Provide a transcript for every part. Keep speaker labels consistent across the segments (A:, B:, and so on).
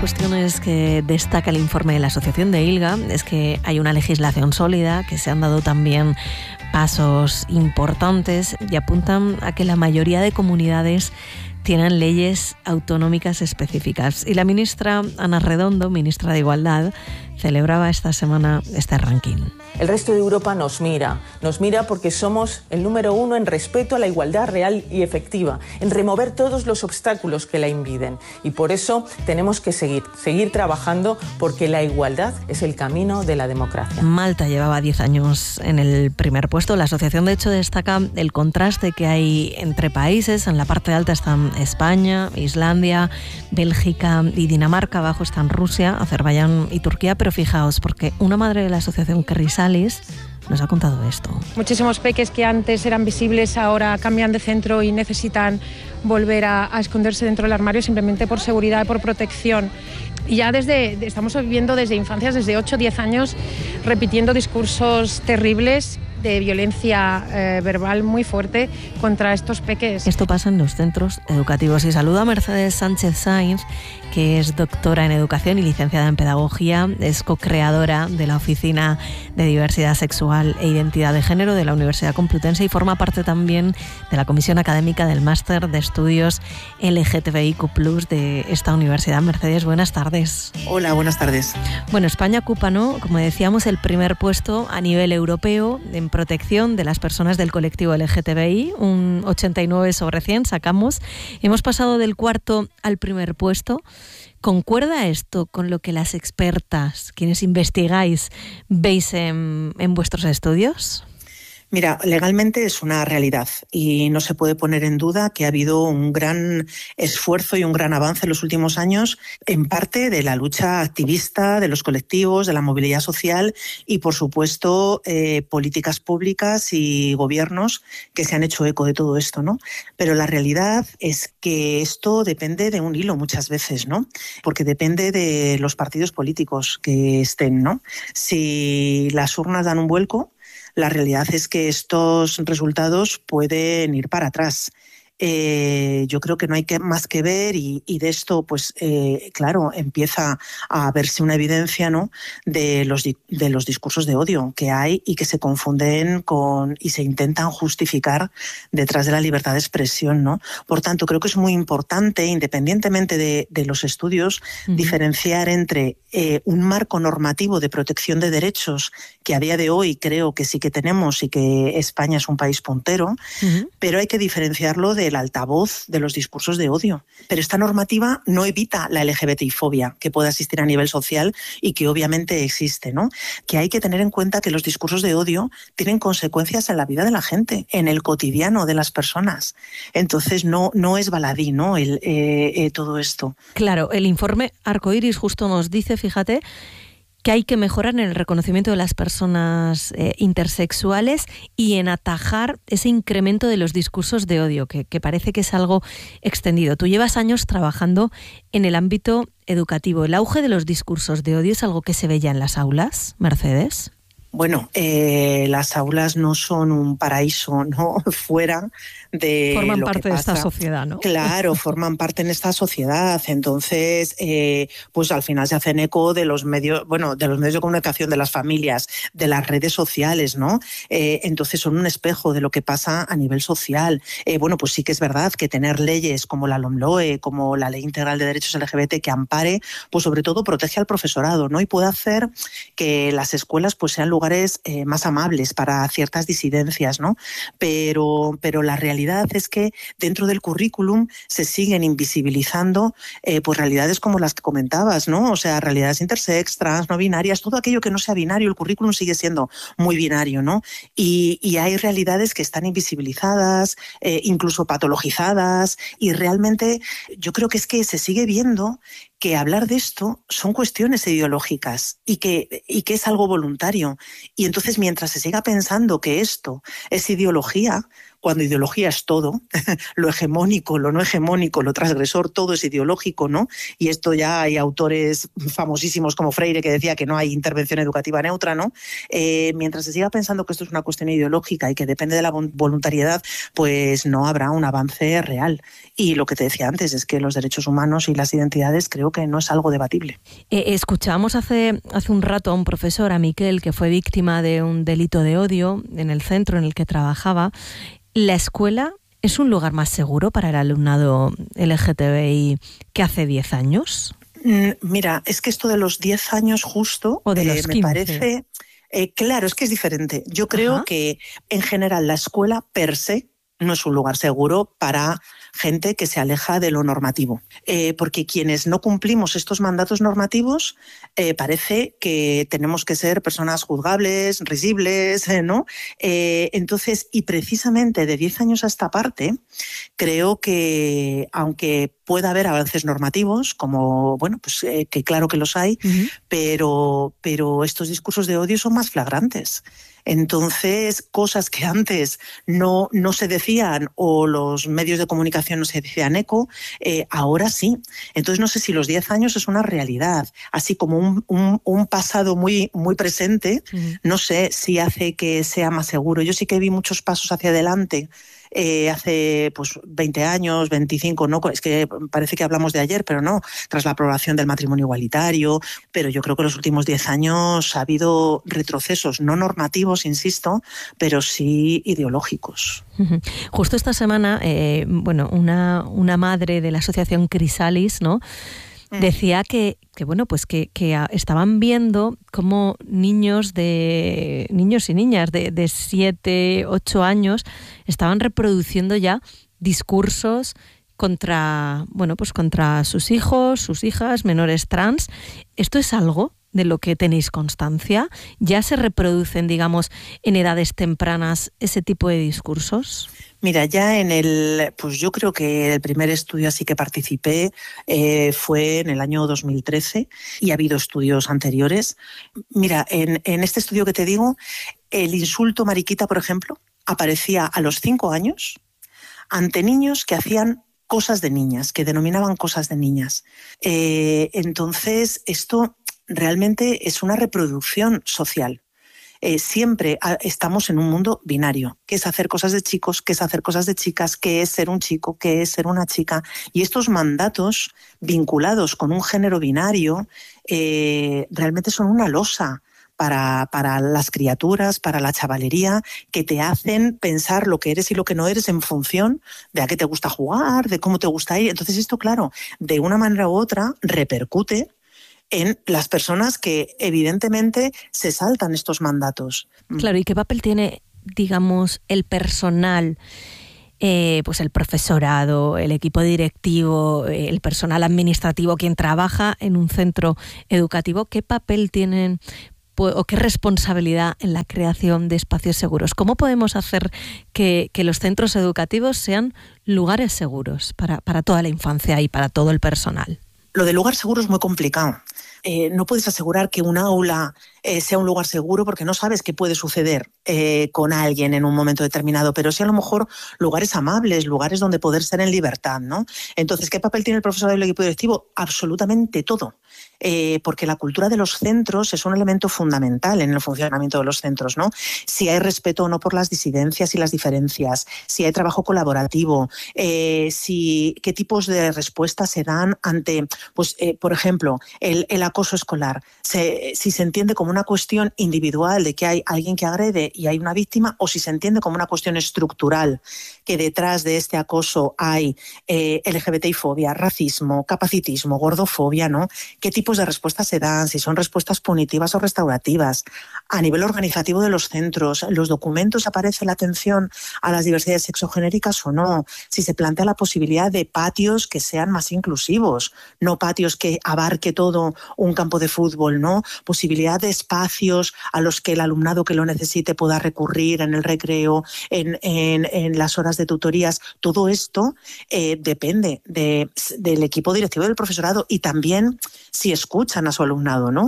A: cuestiones que destaca el informe de la Asociación de ILGA es que hay una legislación sólida, que se han dado también pasos importantes y apuntan a que la mayoría de comunidades tienen leyes autonómicas específicas. Y la ministra Ana Redondo, ministra de Igualdad, celebraba esta semana este ranking.
B: El resto de Europa nos mira porque somos el número 1 en respeto a la igualdad real y efectiva, en remover todos los obstáculos que la impiden. Y por eso tenemos que seguir trabajando, porque la igualdad es el camino de la democracia.
A: Malta llevaba 10 años en el primer puesto. La asociación, de hecho, destaca el contraste que hay entre países. En la parte alta están España, Islandia, Bélgica y Dinamarca. Abajo están Rusia, Azerbaiyán y Turquía. Pero fijaos, porque una madre de la asociación, Kerry Salis, nos ha contado esto.
C: Muchísimos peques que antes eran visibles ahora cambian de centro y necesitan volver a esconderse dentro del armario simplemente por seguridad y por protección. Y ya estamos viviendo desde infancias, desde 8 o 10 años, repitiendo discursos terribles de violencia verbal muy fuerte contra estos peques.
A: Esto pasa en los centros educativos. Y saludo a Mercedes Sánchez Sainz, que es doctora en educación y licenciada en pedagogía, es co-creadora de la Oficina de Diversidad Sexual e Identidad de Género de la Universidad Complutense y forma parte también de la comisión académica del Máster de Estudios LGTBIQ+ de esta universidad. Mercedes, buenas tardes.
D: Hola, buenas tardes.
A: Bueno, España ocupa, ¿no?, como decíamos, el primer puesto a nivel europeo en protección de las personas del colectivo LGTBI, un 89 sobre 100 sacamos. Hemos pasado del cuarto al primer puesto. ¿Concuerda esto con lo que las expertas, quienes investigáis, veis en vuestros estudios?
D: Mira, legalmente es una realidad y no se puede poner en duda que ha habido un gran esfuerzo y un gran avance en los últimos años, en parte de la lucha activista, de los colectivos, de la movilidad social y, por supuesto, políticas públicas y gobiernos que se han hecho eco de todo esto, ¿no? Pero la realidad es que esto depende de un hilo muchas veces, ¿no? Porque depende de los partidos políticos que estén, ¿no? Si las urnas dan un vuelco, la realidad es que estos resultados pueden ir para atrás. Yo creo que no hay más que ver y de esto, pues claro, empieza a verse una evidencia, ¿no?, de los discursos de odio que hay y que se confunden y se intentan justificar detrás de la libertad de expresión, ¿no? Por tanto, creo que es muy importante, independientemente de los estudios, diferenciar entre un marco normativo de protección de derechos que a día de hoy creo que sí que tenemos y que España es un país puntero, pero hay que diferenciarlo del altavoz de los discursos de odio. Pero esta normativa no evita la LGBTI-fobia que pueda existir a nivel social y que obviamente existe, ¿no? Que hay que tener en cuenta que los discursos de odio tienen consecuencias en la vida de la gente, en el cotidiano de las personas. Entonces no es baladí, ¿no?, todo esto.
A: Claro, el informe Arcoiris justo nos dice, fíjate, que hay que mejorar en el reconocimiento de las personas intersexuales y en atajar ese incremento de los discursos de odio, que parece que es algo extendido. Tú llevas años trabajando en el ámbito educativo. ¿El auge de los discursos de odio es algo que se ve ya en las aulas, Mercedes?
D: Bueno, las aulas no son un paraíso, ¿no?, fuera de
A: forman
D: lo
A: parte
D: que pasa.
A: De esta sociedad, ¿no?
D: Claro, forman parte en esta sociedad. Entonces, pues al final se hacen eco de los medios, de los medios de comunicación, de las familias, de las redes sociales, ¿no? Entonces son un espejo de lo que pasa a nivel social. Pues sí que es verdad que tener leyes como la LOMLOE, como la Ley Integral de Derechos LGBT que ampare, pues sobre todo protege al profesorado, ¿no? Y puede hacer que las escuelas pues sean lugares más amables para ciertas disidencias, ¿no? Pero la realidad es que dentro del currículum se siguen invisibilizando pues realidades como las que comentabas, ¿no? O sea, realidades intersex, trans, no binarias, todo aquello que no sea binario, el currículum sigue siendo muy binario, ¿no? Y hay realidades que están invisibilizadas, incluso patologizadas, y realmente yo creo que es que se sigue viendo que hablar de esto son cuestiones ideológicas y que es algo voluntario. Y entonces, mientras se siga pensando que esto es ideología, cuando ideología es todo, lo hegemónico, lo no hegemónico, lo transgresor, todo es ideológico, ¿no? Y esto ya hay autores famosísimos como Freire que decía que no hay intervención educativa neutra, ¿no? Mientras se siga pensando que esto es una cuestión ideológica y que depende de la voluntariedad, pues no habrá un avance real. Y lo que te decía antes es que los derechos humanos y las identidades creo que no es algo debatible.
A: Escuchábamos hace un rato a un profesor, a Miquel, que fue víctima de un delito de odio en el centro en el que trabajaba. ¿La escuela es un lugar más seguro para el alumnado LGTBI que hace 10 años?
D: Mira, es que esto de los 10 años justo
A: o de los 15.
D: Me parece... claro, es que es diferente. Yo creo que en general la escuela per se no es un lugar seguro para gente que se aleja de lo normativo. Porque quienes no cumplimos estos mandatos normativos parece que tenemos que ser personas juzgables, risibles, ¿no? Entonces, y precisamente de 10 años a esta parte, creo que aunque pueda haber avances normativos, como, bueno, pues que claro que los hay, pero estos discursos de odio son más flagrantes. Entonces, cosas que antes no se decían o los medios de comunicación no se decían eco, ahora sí. Entonces, no sé si los 10 años es una realidad, así como un pasado muy, muy presente, no sé si hace que sea más seguro. Yo sí que vi muchos pasos hacia adelante. Hace pues 20 años, 25, no, es que parece que hablamos de ayer, pero no, tras la aprobación del matrimonio igualitario, pero yo creo que en los últimos 10 años ha habido retrocesos, no normativos, insisto, pero sí ideológicos.
A: Justo esta semana, bueno, una madre de la asociación Crisalis, ¿no?, decía que bueno, pues que estaban viendo cómo niños y niñas de 7, 8 años estaban reproduciendo ya discursos contra sus hijos, sus hijas, menores trans. ¿Esto es algo de lo que tenéis constancia? ¿Ya se reproducen, digamos, en edades tempranas ese tipo de discursos?
D: Mira, ya pues yo creo que el primer estudio así que participé fue en el año 2013 y ha habido estudios anteriores. Mira, en este estudio que te digo, el insulto mariquita, por ejemplo, aparecía a los 5 años ante niños que hacían cosas de niñas, que denominaban cosas de niñas. Entonces, esto realmente es una reproducción social. Siempre estamos en un mundo binario, que es hacer cosas de chicos, que es hacer cosas de chicas, que es ser un chico, que es ser una chica. Y estos mandatos vinculados con un género binario realmente son una losa para las criaturas, para la chavalería, que te hacen pensar lo que eres y lo que no eres en función de a qué te gusta jugar, de cómo te gusta ir. Entonces esto, claro, de una manera u otra repercute en las personas que evidentemente se saltan estos mandatos.
A: Claro, ¿y qué papel tiene, digamos, el personal, pues el profesorado, el equipo directivo, el personal administrativo, quien trabaja en un centro educativo? ¿Qué papel tienen o qué responsabilidad en la creación de espacios seguros? ¿Cómo podemos hacer que los centros educativos sean lugares seguros para toda la infancia y para todo el personal?
D: Lo del lugar seguro es muy complicado. No puedes asegurar que un aula sea un lugar seguro porque no sabes qué puede suceder con alguien en un momento determinado, pero sí a lo mejor lugares amables, lugares donde poder ser en libertad, ¿no? Entonces, ¿qué papel tiene el profesorado y el equipo directivo? Absolutamente todo. Porque la cultura de los centros es un elemento fundamental en el funcionamiento de los centros, ¿no? Si hay respeto o no por las disidencias y las diferencias, si hay trabajo colaborativo, qué tipos de respuestas se dan ante, pues, por ejemplo, el acoso escolar. Si se entiende como una cuestión individual de que hay alguien que agrede y hay una víctima, o si se entiende como una cuestión estructural, que detrás de este acoso hay LGBTI-fobia, racismo, capacitismo, gordofobia, ¿no? ¿Qué tipos de respuestas se dan? Si son respuestas punitivas o restaurativas. A nivel organizativo de los centros, ¿en los documentos aparece la atención a las diversidades sexogenéricas o no? Si se plantea la posibilidad de patios que sean más inclusivos, no patios que abarque todo un campo de fútbol, ¿no? Posibilidad de espacios a los que el alumnado que lo necesite pueda recurrir en el recreo, en las horas de tutorías. Todo esto depende del equipo directivo del profesorado y también si escuchan a su alumnado, ¿no?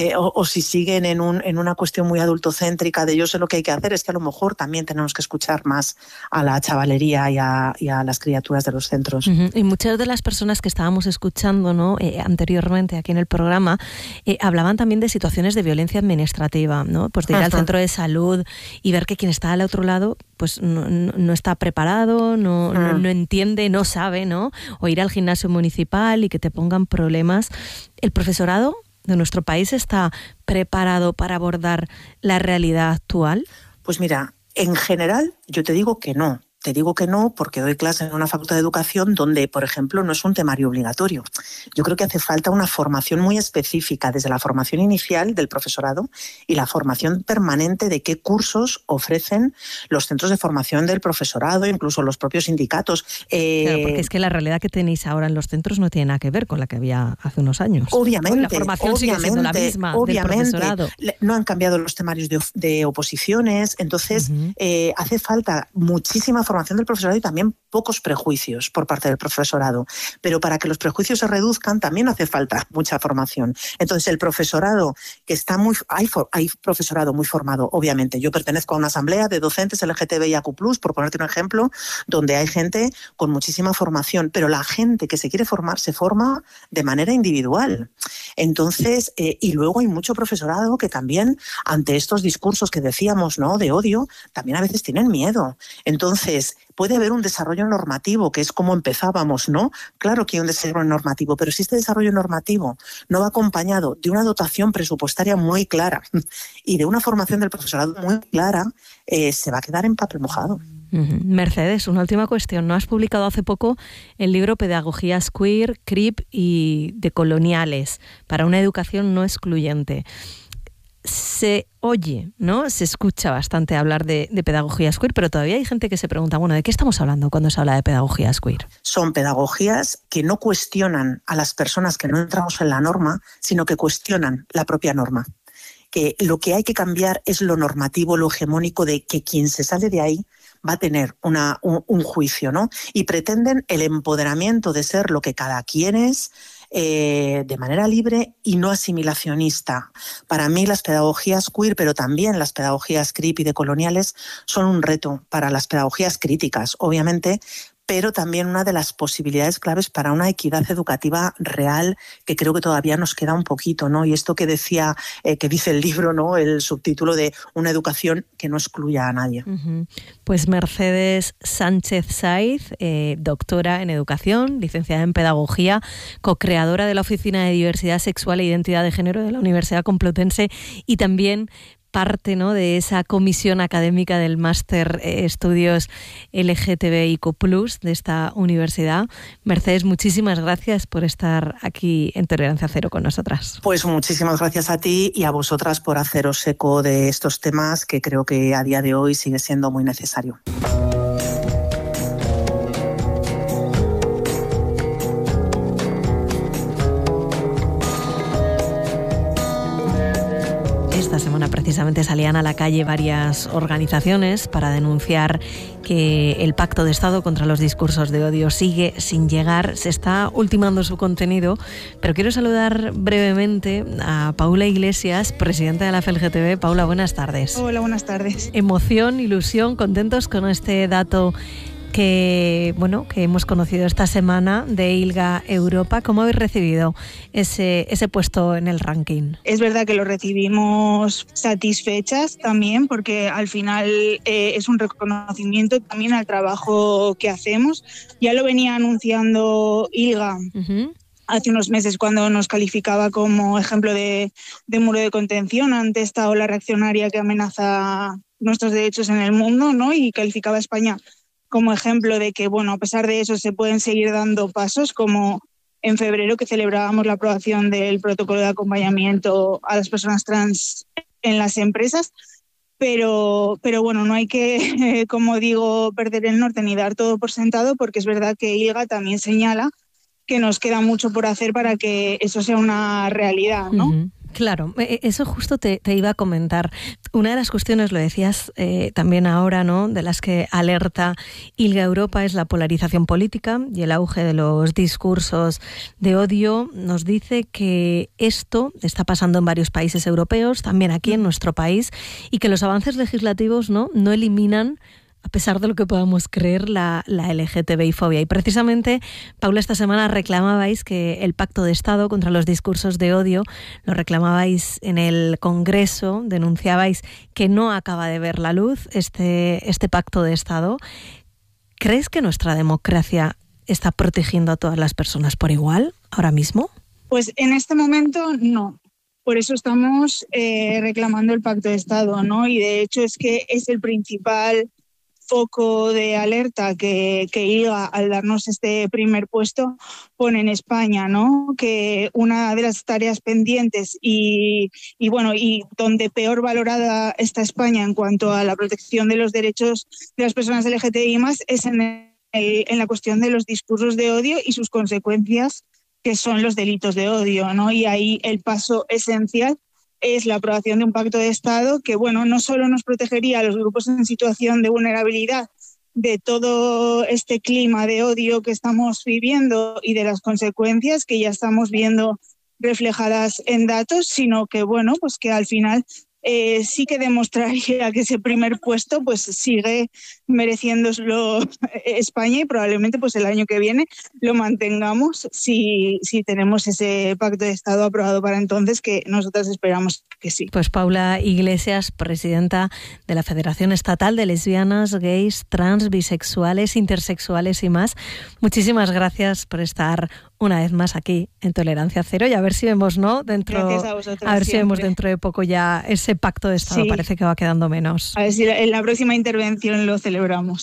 D: O si siguen en una cuestión muy adultocéntrica de yo sé lo que hay que hacer, es que a lo mejor también tenemos que escuchar más a la chavalería y a las criaturas de los centros.
A: Y muchas de las personas que estábamos escuchando, ¿no? Anteriormente aquí en el programa hablaban también de situaciones de violencia administrativa, ¿no? Pues de ir al centro de salud y ver que quien está al otro lado pues no está preparado, no entiende, no sabe, ¿no? O ir al gimnasio municipal y que te pongan problemas. ¿El profesorado de nuestro país está preparado para abordar la realidad actual?
D: Pues mira, en general yo te digo que no. Te digo que no porque doy clase en una facultad de educación donde, por ejemplo, no es un temario obligatorio. Yo creo que hace falta una formación muy específica desde la formación inicial del profesorado y la formación permanente de qué cursos ofrecen los centros de formación del profesorado, incluso los propios sindicatos.
A: Claro, porque es que la realidad que tenéis ahora en los centros no tiene nada que ver con la que había hace unos años.
D: Obviamente.
A: La formación sigue siendo la misma del profesorado.
D: No han cambiado los temarios de oposiciones, entonces hace falta muchísima formación del profesorado y también pocos prejuicios por parte del profesorado. Pero para que los prejuicios se reduzcan también hace falta mucha formación. Entonces el profesorado que está hay profesorado muy formado, obviamente. Yo pertenezco a una asamblea de docentes LGTBIQ+, por ponerte un ejemplo, donde hay gente con muchísima formación, pero la gente que se quiere formar se forma de manera individual. Entonces, y luego hay mucho profesorado que también ante estos discursos que decíamos, ¿no?, de odio, también a veces tienen miedo. Entonces, puede haber un desarrollo normativo, que es como empezábamos, ¿no? Claro que hay un desarrollo normativo, pero si este desarrollo normativo no va acompañado de una dotación presupuestaria muy clara y de una formación del profesorado muy clara, se va a quedar en papel mojado.
A: Mercedes, una última cuestión. ¿No has publicado hace poco el libro Pedagogías Queer, CRIP y Decoloniales para una educación no excluyente? Se oye, ¿no? Se escucha bastante hablar de pedagogías queer, pero todavía hay gente que se pregunta, bueno, ¿de qué estamos hablando cuando se habla de pedagogías queer?
D: Son pedagogías que no cuestionan a las personas que no entramos en la norma, sino que cuestionan la propia norma. Que lo que hay que cambiar es lo normativo, lo hegemónico de que quien se sale de ahí va a tener un juicio, ¿no? Y pretenden el empoderamiento de ser lo que cada quien es, de manera libre y no asimilacionista. Para mí las pedagogías queer, pero también las pedagogías CRIP y decoloniales son un reto para las pedagogías críticas, obviamente, pero también una de las posibilidades claves para una equidad educativa real que creo que todavía nos queda un poquito, ¿no? Y esto que decía, que dice el libro, ¿no?, el subtítulo de una educación que no excluya a nadie.
A: Pues Mercedes Sánchez Saiz, doctora en educación, licenciada en pedagogía, co-creadora de la Oficina de Diversidad Sexual e Identidad de Género de la Universidad Complutense y también parte, ¿no?, de esa comisión académica del Máster Estudios LGTBIQ+, de esta universidad. Mercedes, muchísimas gracias por estar aquí en Tolerancia Cero con nosotras.
D: Pues muchísimas gracias a ti y a vosotras por haceros eco de estos temas que creo que a día de hoy sigue siendo muy necesario.
A: Esta semana precisamente salían a la calle varias organizaciones para denunciar que el Pacto de Estado contra los discursos de odio sigue sin llegar, se está ultimando su contenido, pero quiero saludar brevemente a Paula Iglesias, presidenta de la FLGTB. Paula, buenas tardes.
E: Hola, buenas tardes.
A: Emoción, ilusión, contentos con este dato que hemos conocido esta semana de ILGA Europa. ¿Cómo habéis recibido ese puesto en el ranking?
E: Es verdad que lo recibimos satisfechas también, porque al final es un reconocimiento también al trabajo que hacemos. Ya lo venía anunciando ILGA hace unos meses cuando nos calificaba como ejemplo de muro de contención ante esta ola reaccionaria que amenaza nuestros derechos en el mundo, ¿no? Y calificaba a España como ejemplo de que, bueno, a pesar de eso se pueden seguir dando pasos, como en febrero que celebrábamos la aprobación del protocolo de acompañamiento a las personas trans en las empresas. Pero bueno, no hay que, como digo, perder el norte ni dar todo por sentado, porque es verdad que ILGA también señala que nos queda mucho por hacer para que eso sea una realidad, ¿no?
A: Claro, eso justo te iba a comentar. Una de las cuestiones, lo decías también ahora, ¿no?, de las que alerta ILGA Europa es la polarización política y el auge de los discursos de odio. Nos dice que esto está pasando en varios países europeos, también aquí en nuestro país, y que los avances legislativos no eliminan, a pesar de lo que podamos creer, la LGTBI-fobia. Y precisamente, Paula, esta semana reclamabais que el Pacto de Estado contra los discursos de odio, lo reclamabais en el Congreso, denunciabais que no acaba de ver la luz este Pacto de Estado. ¿Crees que nuestra democracia está protegiendo a todas las personas por igual ahora mismo?
E: Pues en este momento no. Por eso estamos reclamando el Pacto de Estado, ¿no? Y de hecho es que es el principal foco de alerta que ILGA, al darnos este primer puesto, pone en España, ¿no? Que una de las tareas pendientes y donde peor valorada está España en cuanto a la protección de los derechos de las personas LGTBI+, es en la cuestión de los discursos de odio y sus consecuencias, que son los delitos de odio, ¿no? Y ahí el paso esencial es la aprobación de un pacto de Estado que, no solo nos protegería a los grupos en situación de vulnerabilidad de todo este clima de odio que estamos viviendo y de las consecuencias que ya estamos viendo reflejadas en datos, sino que, que al final sí que demostraría que ese primer puesto pues sigue mereciéndoslo España, y probablemente pues el año que viene lo mantengamos si tenemos ese pacto de Estado aprobado para entonces, que nosotras esperamos que sí.
A: Pues Paula Iglesias, presidenta de la Federación Estatal de Lesbianas, Gays, Trans, Bisexuales, Intersexuales y más, muchísimas gracias por estar una vez más aquí en Tolerancia Cero, y a ver si vemos,
E: Gracias a vosotros,
A: si vemos dentro de poco ya ese pacto de Estado. Sí. Parece que va quedando menos.
E: A ver si en la próxima intervención lo celebramos.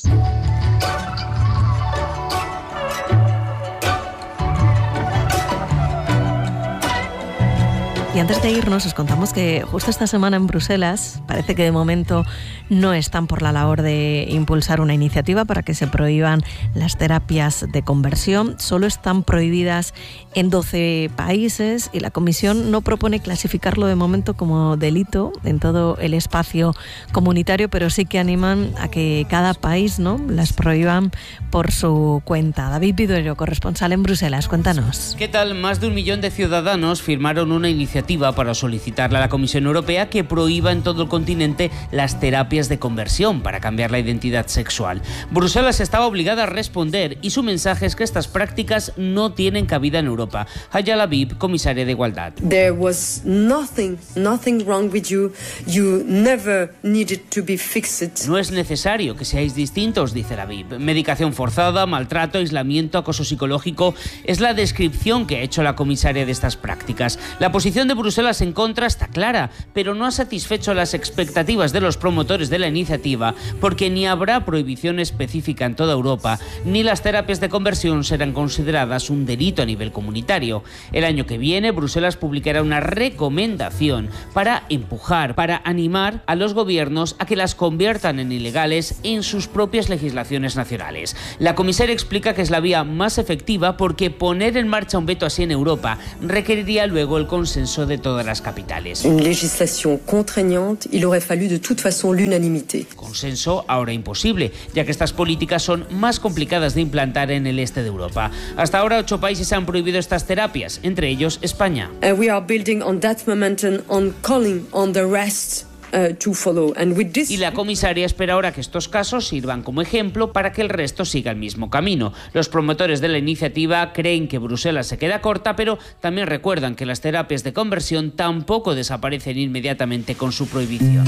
A: Y antes de irnos, os contamos que justo esta semana en Bruselas parece que de momento no están por la labor de impulsar una iniciativa para que se prohíban las terapias de conversión. Solo están prohibidas en 12 países y la Comisión no propone clasificarlo de momento como delito en todo el espacio comunitario, pero sí que animan a que cada país las prohíban por su cuenta. David Viduero, corresponsal en Bruselas, cuéntanos.
F: ¿Qué tal? Más de 1 millón de ciudadanos firmaron una iniciativa para solicitarle a la Comisión Europea que prohíba en todo el continente las terapias de conversión para cambiar la identidad sexual. Bruselas estaba obligada a responder y su mensaje es que estas prácticas no tienen cabida en Europa. Haya Labib, comisaria de Igualdad.
G: There was nothing wrong with you. You never needed to be fixed.
F: No es necesario que seáis distintos, dice Labib. Medicación forzada, maltrato, aislamiento, acoso psicológico es la descripción que ha hecho la comisaria de estas prácticas. La posición de Bruselas en contra está clara, pero no ha satisfecho las expectativas de los promotores de la iniciativa, porque ni habrá prohibición específica en toda Europa, ni las terapias de conversión serán consideradas un delito a nivel comunitario. El año que viene, Bruselas publicará una recomendación para empujar, para animar a los gobiernos a que las conviertan en ilegales en sus propias legislaciones nacionales. La comisaria explica que es la vía más efectiva porque poner en marcha un veto así en Europa requeriría luego el consenso de todas las capitales.
G: Une legislación contraignante, il aurait fallu de toute façon l'unanimité.
F: Consenso ahora imposible, ya que estas políticas son más complicadas de implantar en el este de Europa. Hasta ahora 8 países han prohibido estas terapias, entre ellos España.
G: We are building on that momentum, on calling on the rest to follow. And with this...
F: Y la comisaria espera ahora que estos casos sirvan como ejemplo para que el resto siga el mismo camino. Los promotores de la iniciativa creen que Bruselas se queda corta, pero también recuerdan que las terapias de conversión tampoco desaparecen inmediatamente con su prohibición.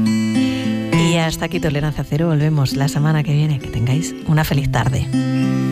A: Y hasta aquí Tolerancia Cero. Volvemos la semana que viene. Que tengáis una feliz tarde.